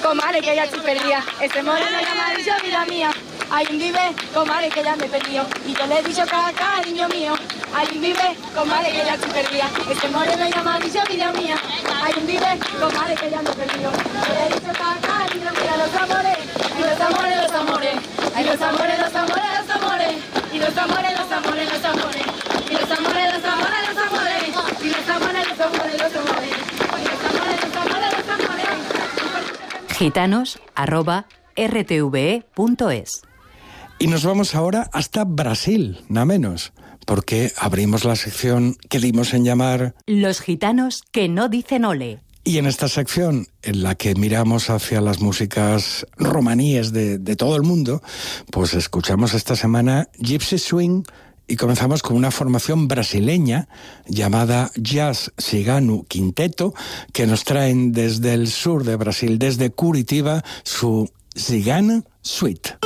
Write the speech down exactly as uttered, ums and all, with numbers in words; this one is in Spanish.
comadre, que ya estoy perdida. Este moreno y amarillo, vida mía. Alguien vive, comadre, que ya me he perdido. Y yo le he dicho caca, niño mío. Alguien vive, comadre, que ya estoy perdida. Este moreno y amarillo, vida mía. Alguien vive, comadre, que ya me he perdido. Yo le he dicho caca, niño mío. Los amores, y los amores, los amores. Y los amores, los amores, los amores. Y los amores, los amores, los amores. Y los amores, los amores, los amores. Y los amores, los amores, los amores. Y los amores, los amores, los amores. Gitanos arroba r t v e punto es. Y nos vamos ahora hasta Brasil, nada menos, porque abrimos la sección que dimos en llamar Los gitanos que no dicen ole. Y en esta sección, en la que miramos hacia las músicas romaníes de, de todo el mundo, pues escuchamos esta semana Gypsy Swing y comenzamos con una formación brasileña llamada Jazz Cigano Quinteto, que nos traen desde el sur de Brasil, desde Curitiba, su Cigano Suite.